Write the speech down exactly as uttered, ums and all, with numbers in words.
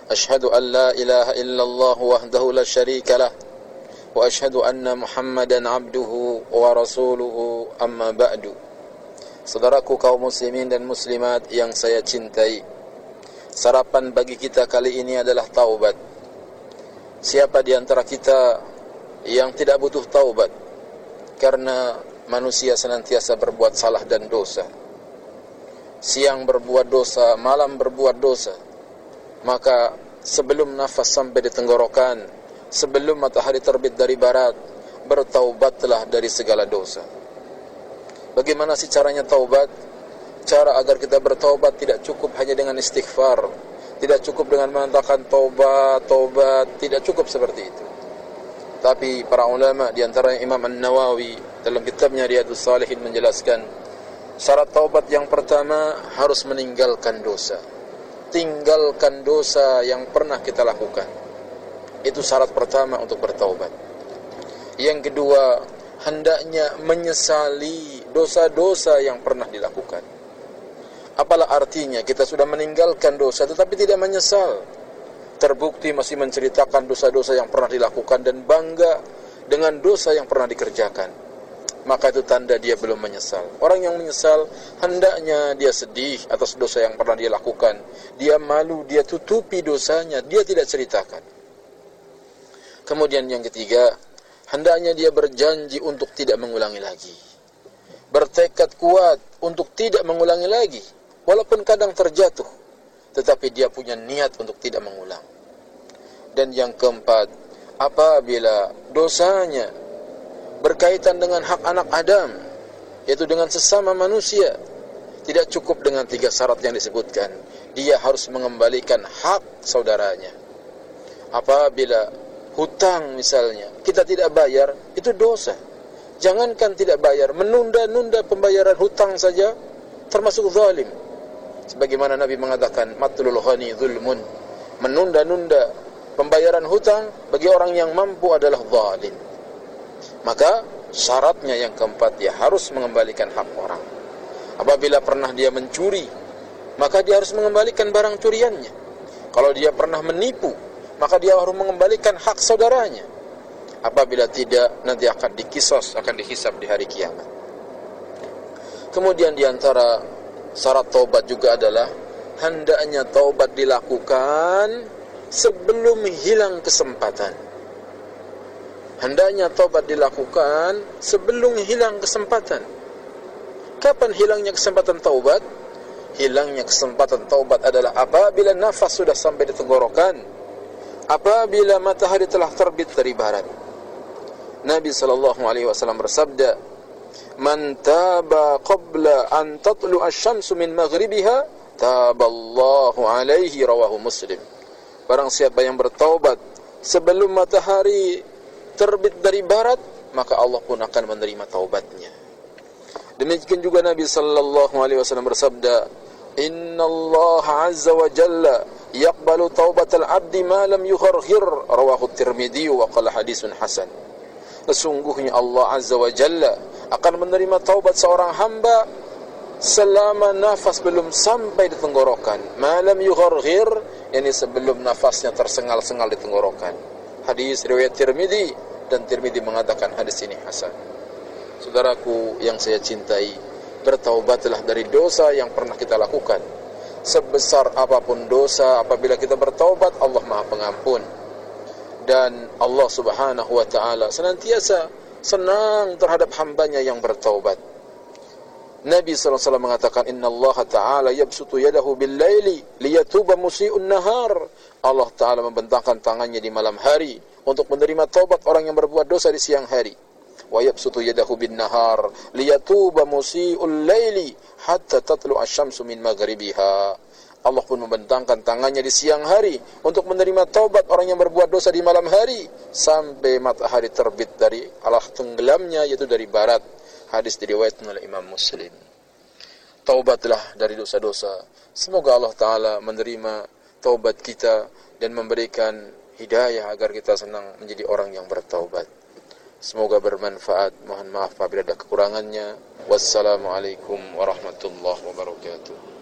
Ashhadu an la ilaha illallah wahdahu la syarika lah, wa ashhadu anna Muhammadan abduhu wa rasuluhu, amma ba'du. Saudaraku kaum muslimin dan muslimat yang saya cintai, sarapan bagi kita kali ini adalah taubat. Siapa di antara kita yang tidak butuh taubat? Karena manusia senantiasa berbuat salah dan dosa. Siang berbuat dosa, malam berbuat dosa. Maka sebelum nafas sampai di tenggorokan, sebelum matahari terbit dari barat, bertaubatlah dari segala dosa. Bagaimana sih caranya taubat? Cara agar kita bertaubat tidak cukup hanya dengan istighfar, tidak cukup dengan mengatakan taubat, taubat, tidak cukup seperti itu. Tapi para ulama di antaranya Imam An-Nawawi dalam kitabnya Riyadhus Shalihin menjelaskan, syarat taubat yang pertama harus meninggalkan dosa. Tinggalkan dosa yang pernah kita lakukan. Itu syarat pertama untuk bertaubat. Yang kedua, hendaknya menyesali dosa-dosa yang pernah dilakukan. Apalah artinya kita sudah meninggalkan dosa tetapi tidak menyesal, terbukti masih menceritakan dosa-dosa yang pernah dilakukan dan bangga dengan dosa yang pernah dikerjakan, maka itu tanda dia belum menyesal. Orang yang menyesal hendaknya dia sedih atas dosa yang pernah dia lakukan, dia malu, dia tutupi dosanya, dia tidak ceritakan. Kemudian yang ketiga, hendaknya dia berjanji untuk tidak mengulangi lagi, bertekad kuat untuk tidak mengulangi lagi, walaupun kadang terjatuh, tetapi dia punya niat untuk tidak mengulang. Dan yang keempat, apabila dosanya berkaitan dengan hak anak Adam, yaitu dengan sesama manusia, tidak cukup dengan tiga syarat yang disebutkan. Dia harus mengembalikan hak saudaranya. Apabila hutang misalnya kita tidak bayar, itu dosa. Jangankan tidak bayar, menunda-nunda pembayaran hutang saja termasuk zalim. Sebagaimana Nabi mengatakan, matlul ghani zulmun, menunda-nunda pembayaran hutang bagi orang yang mampu adalah zalim. Maka syaratnya yang keempat, dia harus mengembalikan hak orang. Apabila pernah dia mencuri, maka dia harus mengembalikan barang curiannya. Kalau dia pernah menipu, maka dia harus mengembalikan hak saudaranya. Apabila tidak, nanti akan dikisos, akan dihisab di hari kiamat. Kemudian di antara syarat taubat juga adalah hendaknya taubat dilakukan sebelum hilang kesempatan. Hendaknya taubat dilakukan sebelum hilang kesempatan. Kapan hilangnya kesempatan taubat? Hilangnya kesempatan taubat adalah apabila nafas sudah sampai di tenggorokan, apabila matahari telah terbit dari barat. Nabi sallallahu alaihi wasallam bersabda, "Man taba qabla an tatlu asy-syamsu min maghribiha, taballahu alaihi," rawahu Muslim. Barang siapa yang bertaubat sebelum matahari terbit dari barat, maka Allah pun akan menerima taubatnya. Demikian juga Nabi sallallahu alaihi wasallam bersabda, "Innallaha azza wa jalla yaqbalu taubatal 'abdi ma lam yugharghir," rawahu Tirmidzi wa qala hadisun hasan. Sesungguhnya Allah azza wa jalla akan menerima taubat seorang hamba selama nafas belum sampai di tenggorokan. Ma lam yugharghir, yakni sebelum nafasnya tersengal-sengal di tenggorokan. Hadis riwayat Tirmidzi, dan Tirmidzi mengatakan hadis ini hasan. Saudaraku yang saya cintai, bertaubatlah dari dosa yang pernah kita lakukan. Sebesar apapun dosa, apabila kita bertaubat, Allah Maha Pengampun. Dan Allah Subhanahu wa taala senantiasa senang terhadap hambanya yang bertaubat. Nabi sallallahu alaihi wasallam mengatakan, "Innallaha ta'ala yabsutu yadahu bil-laili liyatuba musii'un nahar." Allah Ta'ala membentangkan tangannya di malam hari untuk menerima taubat orang yang berbuat dosa di siang hari. Wa yabsutu yadahu bin-nahar liyatuba musii'ul laili hatta tatlu asy-syamsu min maghribiha. Allah pun membentangkan tangannya di siang hari untuk menerima taubat orang yang berbuat dosa di malam hari sampai matahari terbit dari arah tenggelamnya, yaitu dari barat. Hadis diriwayatkan oleh Imam Muslim. Taubatlah dari dosa-dosa. Semoga Allah Ta'ala menerima taubat kita dan memberikan hidayah agar kita senang menjadi orang yang bertaubat. Semoga bermanfaat. Mohon maaf apabila ada kekurangannya. Wassalamualaikum warahmatullahi wabarakatuh.